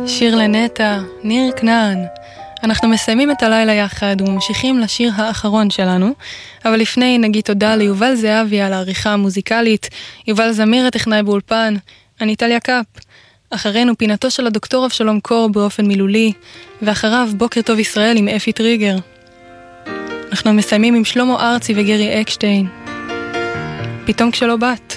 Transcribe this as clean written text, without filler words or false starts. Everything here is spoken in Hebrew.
שיר לנטע, ניר כנען. אנחנו מסיימים את הלילה יחד וממשיכים לשיר האחרון שלנו, אבל לפני נגיד תודה ליובל זהבי על העריכה המוזיקלית, יובל זמיר הטכנאי באולפן, אני טליה קאפ. אחרינו פינתו של הדוקטור אבשלום קור באופן מילולי, ואחריו בוקר טוב ישראל עם אפי טריגר. אנחנו מסיימים עם שלמה ארצי וגרי אקשטיין. פתאום כשלא באת.